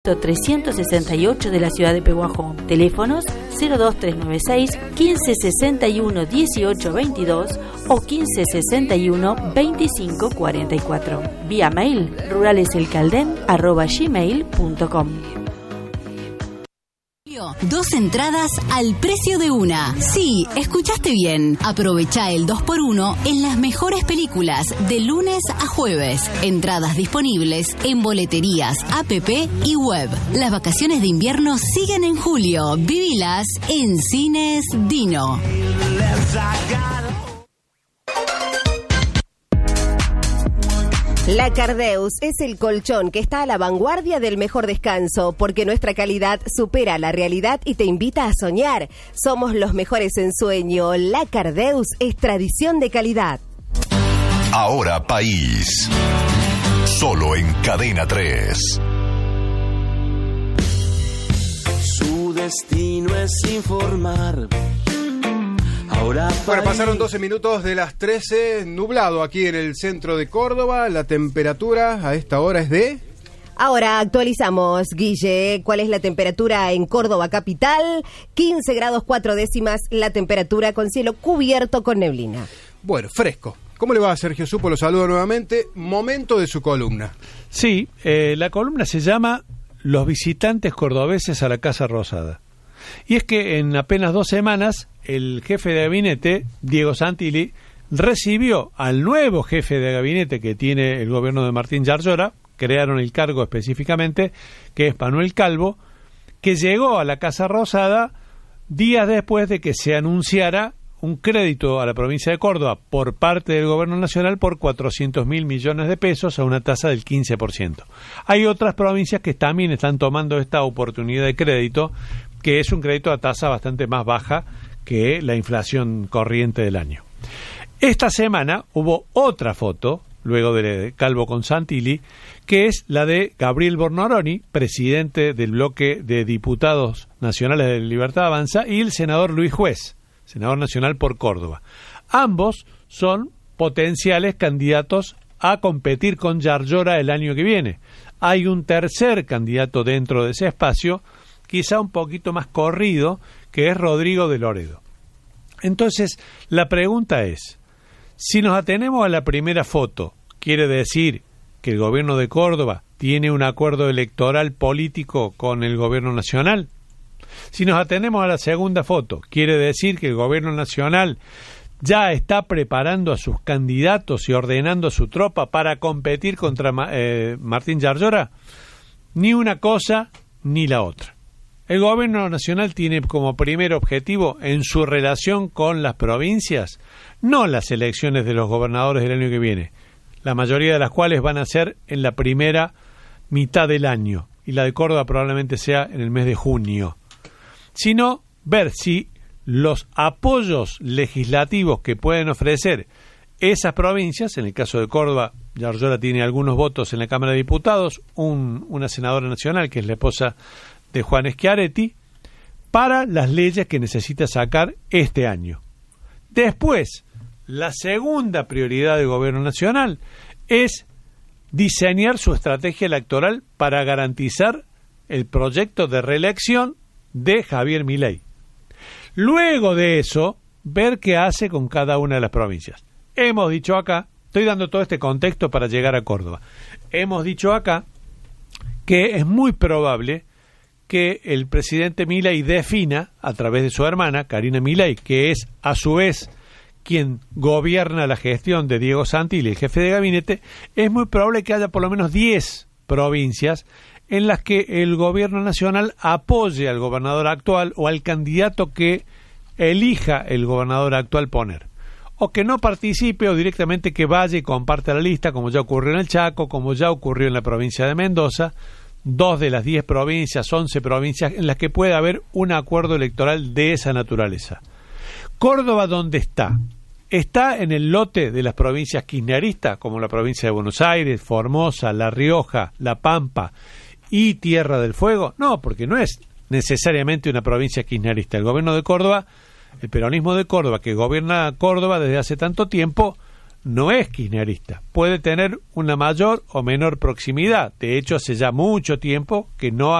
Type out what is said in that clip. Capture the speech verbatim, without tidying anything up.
trescientos sesenta y ocho de la ciudad de Pehuajó. Teléfonos cero dos tres nueve seis, quince sesenta y uno, dieciocho veintidós o quince sesenta y uno, veinticinco cuarenta y cuatro. Vía mail ruraleselcalden arroba gmail punto com. Dos entradas al precio de una. Sí, escuchaste bien. Aprovecha el dos por uno en las mejores películas de lunes a jueves. Entradas disponibles en boleterías, app y web. Las vacaciones de invierno siguen en julio. Vivilas en Cines Dino. La Cardeus es el colchón que está a la vanguardia del mejor descanso, porque nuestra calidad supera la realidad y te invita a soñar. Somos los mejores en sueño. La Cardeus es tradición de calidad. Ahora País. Solo en Cadena tres. Su destino es informar. Ahora bueno, pasaron doce minutos de las trece, nublado aquí en el centro de Córdoba. La temperatura a esta hora es de... Ahora actualizamos, Guille, ¿cuál es la temperatura en Córdoba capital? quince grados cuatro décimas la temperatura con cielo cubierto con neblina. Bueno, fresco. ¿Cómo le va a Sergio Supo? Lo saludo nuevamente. Momento de su columna. Sí, eh, la columna se llama Los visitantes cordobeses a la Casa Rosada. Y es que en apenas dos semanas el jefe de gabinete, Diego Santilli, recibió al nuevo jefe de gabinete que tiene el gobierno de Martín Yarlora, crearon el cargo específicamente, que es Manuel Calvo, que llegó a la Casa Rosada días después de que se anunciara un crédito a la provincia de Córdoba por parte del gobierno nacional por cuatrocientos mil millones de pesos a una tasa del quince por ciento. Hay otras provincias que también están tomando esta oportunidad de crédito, que es un crédito a tasa bastante más baja que la inflación corriente del año. Esta semana hubo otra foto, luego de Calvo con Santilli, que es la de Gabriel Bornoroni, presidente del bloque de diputados nacionales de Libertad Avanza, y el senador Luis Juez, senador nacional por Córdoba. Ambos son potenciales candidatos a competir con Yarlora el año que viene. Hay un tercer candidato dentro de ese espacio, quizá un poquito más corrido, que es Rodrigo de Loredo. Entonces, la pregunta es, si nos atenemos a la primera foto, ¿quiere decir que el gobierno de Córdoba tiene un acuerdo electoral político con el gobierno nacional? Si nos atenemos a la segunda foto, ¿quiere decir que el gobierno nacional ya está preparando a sus candidatos y ordenando a su tropa para competir contra eh, Martín Yarlora? Ni una cosa ni la otra. El gobierno nacional tiene como primer objetivo en su relación con las provincias, no las elecciones de los gobernadores del año que viene, la mayoría de las cuales van a ser en la primera mitad del año, y la de Córdoba probablemente sea en el mes de junio, sino ver si los apoyos legislativos que pueden ofrecer esas provincias, en el caso de Córdoba, Yarlora tiene algunos votos en la Cámara de Diputados, un, una senadora nacional que es la esposa de Juan Schiaretti, para las leyes que necesita sacar este año. Después, la segunda prioridad del gobierno nacional es diseñar su estrategia electoral para garantizar el proyecto de reelección de Javier Milei. Luego de eso, ver qué hace con cada una de las provincias. Hemos dicho acá, estoy dando todo este contexto para llegar a Córdoba, hemos dicho acá que es muy probable que el presidente Milei defina, a través de su hermana, Karina Milei, que es a su vez quien gobierna la gestión de Diego Santilli, el jefe de gabinete, es muy probable que haya por lo menos diez provincias en las que el gobierno nacional apoye al gobernador actual o al candidato que elija el gobernador actual poner. O que no participe o directamente que vaya y comparta la lista, como ya ocurrió en el Chaco, como ya ocurrió en la provincia de Mendoza, dos de las diez provincias, once provincias en las que puede haber un acuerdo electoral de esa naturaleza. ¿Córdoba dónde está? ¿Está en el lote de las provincias kirchneristas, como la provincia de Buenos Aires, Formosa, La Rioja, La Pampa y Tierra del Fuego? No, porque no es necesariamente una provincia kirchnerista. El gobierno de Córdoba, el peronismo de Córdoba, que gobierna Córdoba desde hace tanto tiempo, no es kirchnerista. Puede tener una mayor o menor proximidad. De hecho, hace ya mucho tiempo que no